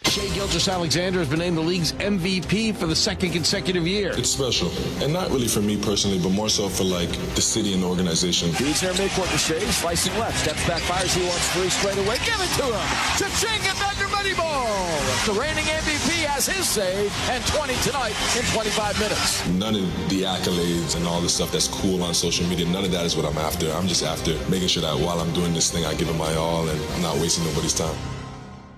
Shai Gilgeous-Alexander has been named the league's MVP for the second consecutive year. It's special, and not really for me personally, but more so for like the city and the organization. He's their midcourt to Shai, slicing left, steps back, fires, he wants three straight away. Give it to him. Cha-ching, and Thunder Money Ball. The reigning MVP has his say, and 20 tonight in 25 minutes. None of the accolades and all the stuff that's cool on social media, none of that is what I'm after. I'm just after making sure that while I'm doing this thing, I give it my all and I'm not wasting nobody's time.